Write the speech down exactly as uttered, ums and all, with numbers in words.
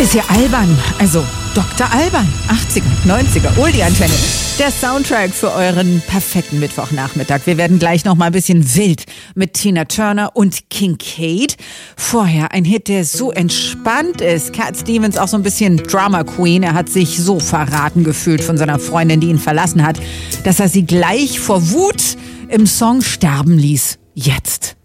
Ist ja albern. Also Doktor Alban. achtziger, neunziger, Oldie-Antenne. Der Soundtrack für euren perfekten Mittwochnachmittag. Wir werden gleich noch mal ein bisschen wild mit Tina Turner und Kincaid. Vorher ein Hit, der so entspannt ist. Cat Stevens, auch so ein bisschen Drama Queen. Er hat sich so verraten gefühlt von seiner Freundin, die ihn verlassen hat, dass er sie gleich vor Wut im Song sterben ließ. Jetzt.